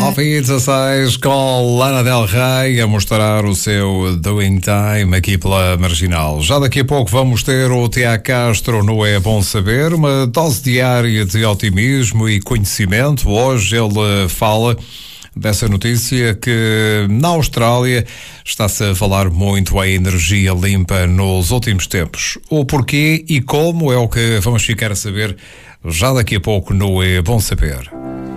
9h16 com Lana Del Rey a mostrar o seu Doing Time aqui pela Marginal. Já daqui a pouco vamos ter o Tiago Castro no É Bom Saber, uma dose diária de otimismo e conhecimento. Hoje ele fala dessa notícia que na Austrália está-se a falar muito em energia limpa nos últimos tempos. O porquê e como é o que vamos ficar a saber já daqui a pouco no É Bom Saber.